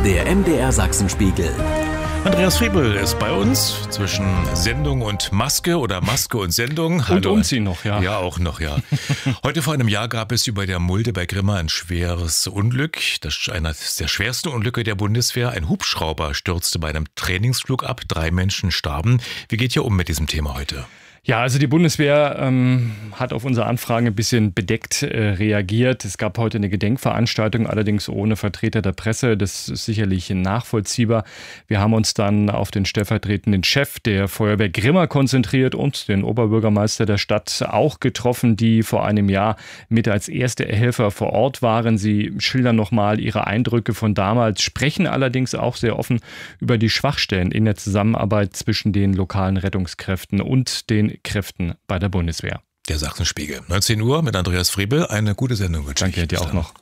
Der MDR Sachsenspiegel. Andreas Friebel ist bei uns zwischen Sendung und Maske oder Maske und Sendung. Und umziehen noch, ja. Ja, auch noch, ja. Heute vor einem Jahr gab es über der Mulde bei Grimma ein schweres Unglück. Das ist eines der schwersten Unglücke der Bundeswehr. Ein Hubschrauber stürzte bei einem Trainingsflug ab. 3 Menschen starben. Wie geht ihr um mit diesem Thema heute? Ja, also die Bundeswehr hat auf unsere Anfragen ein bisschen bedeckt reagiert. Es gab heute eine Gedenkveranstaltung, allerdings ohne Vertreter der Presse. Das ist sicherlich nachvollziehbar. Wir haben uns dann auf den stellvertretenden Chef der Feuerwehr Grimma konzentriert und den Oberbürgermeister der Stadt auch getroffen, die vor einem Jahr mit als erste Helfer vor Ort waren. Sie schildern nochmal ihre Eindrücke von damals, sprechen allerdings auch sehr offen über die Schwachstellen in der Zusammenarbeit zwischen den lokalen Rettungskräften und den Kräften bei der Bundeswehr. Der Sachsenspiegel. 19 Uhr mit Andreas Friebel. Eine gute Sendung wünsche ich. Danke dir auch noch.